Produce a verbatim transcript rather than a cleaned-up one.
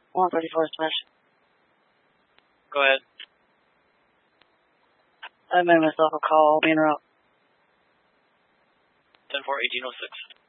one thirty-four smash. Go ahead. I made myself a call, being route. ten four, eighteen oh six.